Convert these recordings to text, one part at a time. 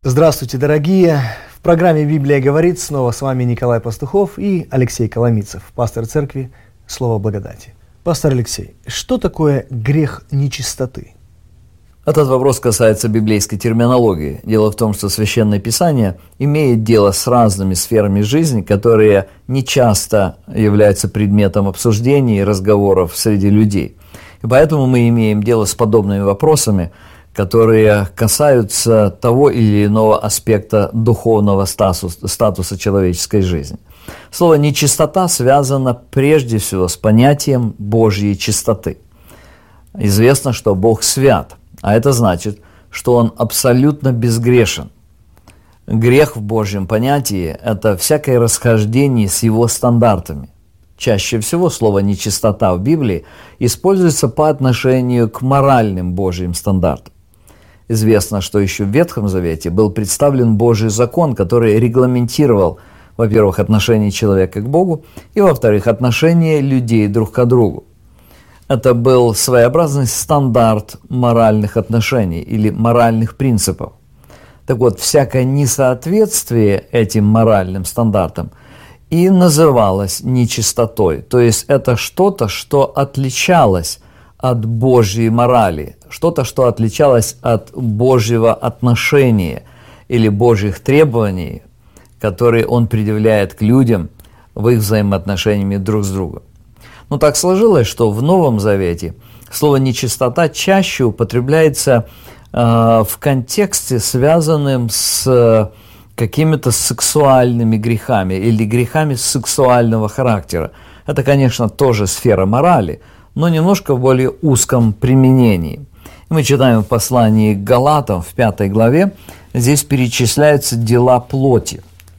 Здравствуйте, дорогие! В программе «Библия говорит» снова с вами Николай Пастухов и Алексей Коломицев, пастор церкви «Слово благодати». Пастор Алексей, что такое грех нечистоты? Этот вопрос касается библейской терминологии. Дело в том, что Священное Писание имеет дело с разными сферами жизни, которые не часто являются предметом обсуждений и разговоров среди людей. И поэтому мы имеем дело с подобными вопросами, которые касаются того или иного аспекта духовного статуса человеческой жизни. Слово «нечистота» связано прежде всего с понятием Божьей чистоты. Известно, что Бог свят, а это значит, что Он абсолютно безгрешен. Грех в Божьем понятии – это всякое расхождение с Его стандартами. Чаще всего слово «нечистота» в Библии используется по отношению к моральным Божьим стандартам. Известно, что еще в Ветхом Завете был представлен Божий закон, который регламентировал, во-первых, отношение человека к Богу, и, во-вторых, отношение людей друг к другу. Это был своеобразный стандарт моральных отношений или моральных принципов. Так вот, всякое несоответствие этим моральным стандартам и называлось нечистотой. То есть это что-то, что отличалось от Божьей морали, что-то, что отличалось от Божьего отношения или Божьих требований, которые Он предъявляет к людям в их взаимоотношениях друг с другом. Но так сложилось, что в Новом Завете слово «нечистота» чаще употребляется в контексте, связанном с какими-то сексуальными грехами или грехами сексуального характера. Это, конечно, тоже сфера морали, но немножко в более узком применении. Мы читаем в послании к Галатам в 5 главе, здесь перечисляются дела плоти.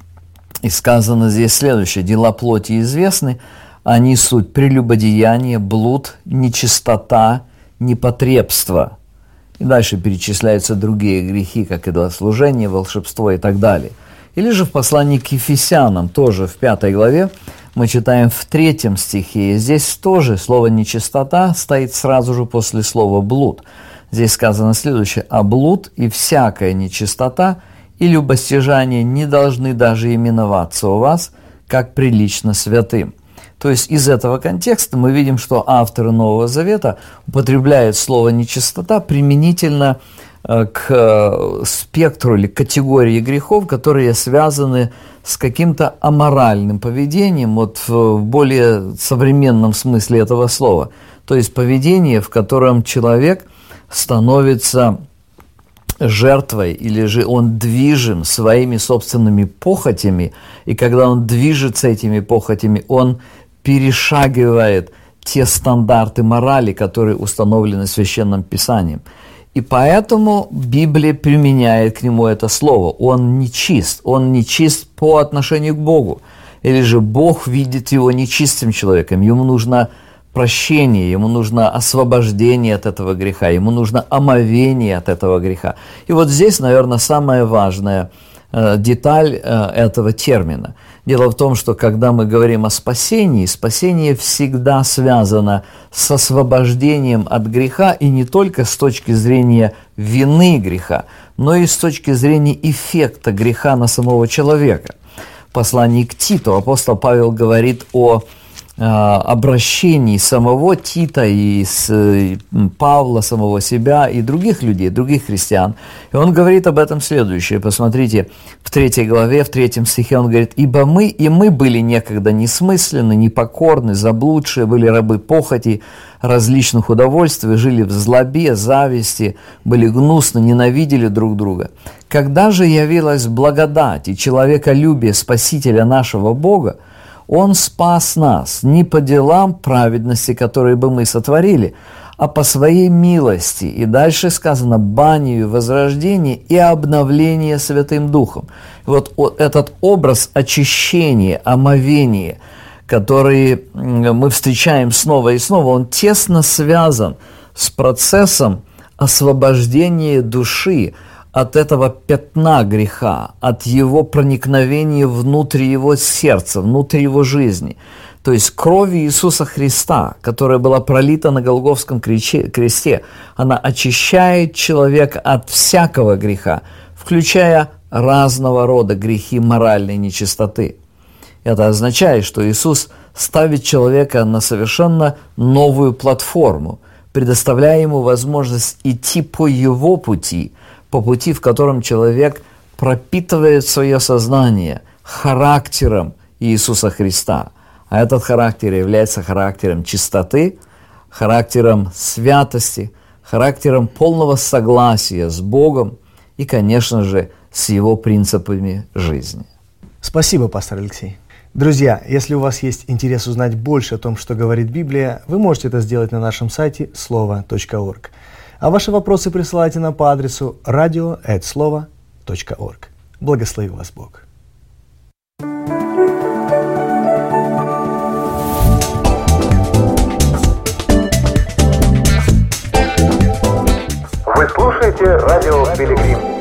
И сказано здесь следующее: «Дела плоти известны, они суть прелюбодеяние, блуд, нечистота, непотребство». И дальше перечисляются другие грехи, как идолослужение, волшебство и так далее. Или же в послании к Ефесянам, тоже в 5 главе, мы читаем в 3 стихе, и здесь тоже слово «нечистота» стоит сразу же после слова «блуд». Здесь сказано следующее: «А блуд и всякая нечистота и любостяжание не должны даже именоваться у вас, как прилично святым». То есть из этого контекста мы видим, что авторы Нового Завета употребляют слово «нечистота» применительно к спектру или категории грехов, которые связаны с каким-то аморальным поведением, вот в более современном смысле этого слова. То есть поведение, в котором человек становится жертвой, или же он движим своими собственными похотями, и когда он движется этими похотями, он перешагивает те стандарты морали, которые установлены Священным Писанием. И поэтому Библия применяет к нему это слово. Он нечист по отношению к Богу. Или же Бог видит его нечистым человеком, ему нужно прощение, ему нужно освобождение от этого греха, ему нужно омовение от этого греха. И вот здесь, наверное, самая важная деталь этого термина. Дело в том, что когда мы говорим о спасении, спасение всегда связано с освобождением от греха, и не только с точки зрения вины греха, но и с точки зрения эффекта греха на самого человека. В послании к Титу апостол Павел говорит о обращении самого Тита и Павла, самого себя и других людей, других христиан. И он говорит об этом следующее. Посмотрите, в 3 главе, в 3 стихе он говорит: «Ибо мы были некогда несмысленны, непокорны, заблудшие, были рабы похоти, различных удовольствий, жили в злобе, зависти, были гнусны, ненавидели друг друга. Когда же явилась благодать и человеколюбие Спасителя нашего Бога, Он спас нас не по делам праведности, которые бы мы сотворили, а по своей милости». И дальше сказано: «банию возрождения и обновления Святым Духом». Вот этот образ очищения, омовения, который мы встречаем снова и снова, он тесно связан с процессом освобождения души от этого пятна греха, от его проникновения внутрь его сердца, внутрь его жизни. То есть кровь Иисуса Христа, которая была пролита на Голгофском кресте, она очищает человека от всякого греха, включая разного рода грехи моральной нечистоты. Это означает, что Иисус ставит человека на совершенно новую платформу, предоставляя ему возможность идти по его пути, по пути, в котором человек пропитывает свое сознание характером Иисуса Христа. А этот характер является характером чистоты, характером святости, характером полного согласия с Богом и, конечно же, с Его принципами жизни. Спасибо, пастор Алексей. Друзья, если у вас есть интерес узнать больше о том, что говорит Библия, вы можете это сделать на нашем сайте слово.орг. А ваши вопросы присылайте нам по адресу radio@slovo.org. Благослови вас Бог. Вы слушаете радио «Пилигрим».